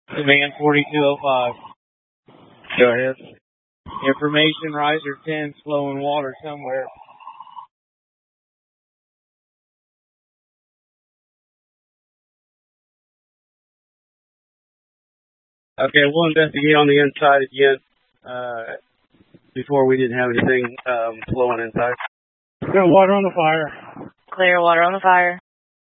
Command 4205. Go ahead. Information, riser 10, flowing water somewhere. Okay, we'll investigate on the inside again. Before we didn't have anything flowing inside. Got water on the fire. Clear water on the fire.